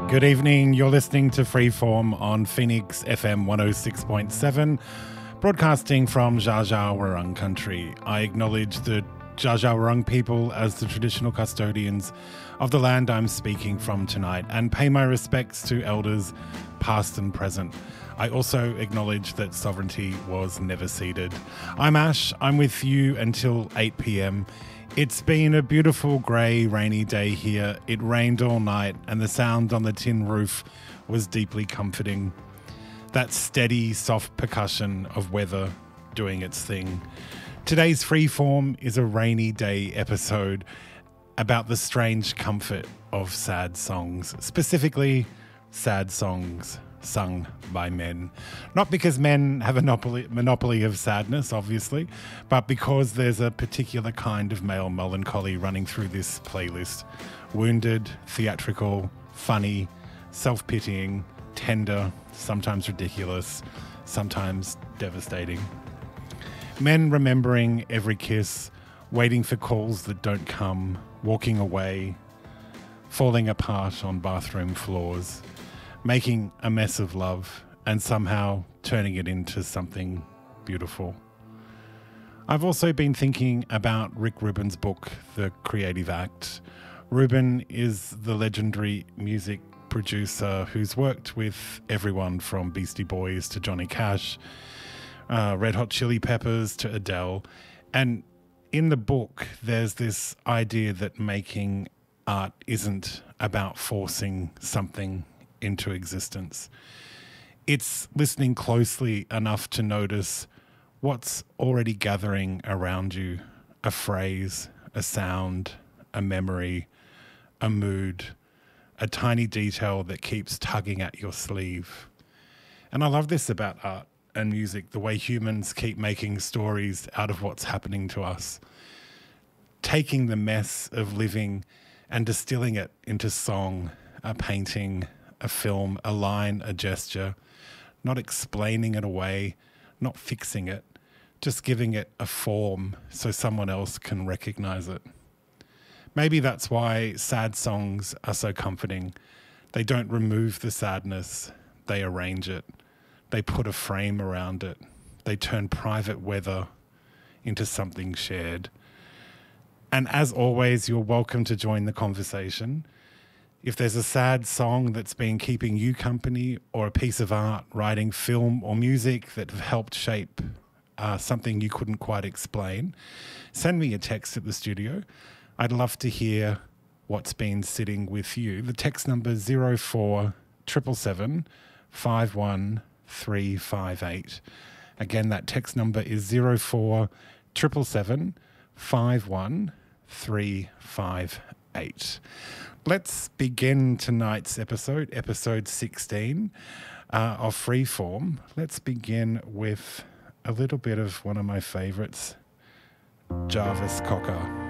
Good evening. You're listening to Freeform on Phoenix FM 106.7, broadcasting from Dja Dja Wurrung country. I acknowledge the Dja Dja Wurrung people as the traditional custodians of the land I'm speaking from tonight, and pay my respects to elders past and present. I also acknowledge that sovereignty was never ceded. I'm Ash. I'm with you until 8 p.m. It's been a beautiful grey, rainy day here. It rained all night and the sound on the tin roof was deeply comforting. That steady, soft percussion of weather doing its thing. Today's Freeform is a rainy day episode about the strange comfort of sad songs, specifically sad songs sung by men. Not because men have a monopoly of sadness, obviously, but because there's a particular kind of male melancholy running through this playlist. Wounded, theatrical, funny, self-pitying, tender, sometimes ridiculous, sometimes devastating. Men remembering every kiss, waiting for calls that don't come, walking away, falling apart on bathroom floors, making a mess of love and somehow turning it into something beautiful. I've also been thinking about Rick Rubin's book, The Creative Act. Rubin is the legendary music producer who's worked with everyone from Beastie Boys to Johnny Cash, Red Hot Chili Peppers to Adele. And in the book, there's this idea that making art isn't about forcing something into existence. It's listening closely enough to notice what's already gathering around you, a phrase, a sound, a memory, a mood, a tiny detail that keeps tugging at your sleeve. And I love this about art and music, the way humans keep making stories out of what's happening to us, taking the mess of living and distilling it into song, a painting, a film, a line, a gesture, not explaining it away, not fixing it, just giving it a form so someone else can recognize it. Maybe that's why sad songs are so comforting. They don't remove the sadness, they arrange it. They put a frame around it. They turn private weather into something shared. And as always, you're welcome to join the conversation. If there's a sad song that's been keeping you company, or a piece of art, writing, film or music that have helped shape something you couldn't quite explain, send me a text at the studio. I'd love to hear what's been sitting with you. The text number is 0477 51358. Again, that text number is 0477 51358. Let's begin tonight's episode 16 of Freeform. Let's begin with a little bit of one of my favourites, Jarvis Cocker.